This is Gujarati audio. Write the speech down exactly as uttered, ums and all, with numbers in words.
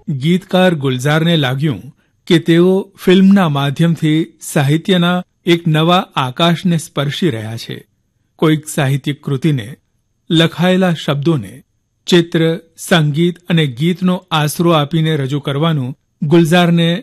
ગીતકાર ગુલઝારને લાગ્યું કે તેઓ ફિલ્મના માધ્યમથી સાહિત્યના એક નવા આકાશને સ્પર્શી રહ્યા છે. કોઈક સાહિત્યિક કૃતિને, લખાયેલા શબ્દોને ચિત્ર, સંગીત અને ગીતનો આશરો આપીને રજૂ કરવાનું ગુલઝારને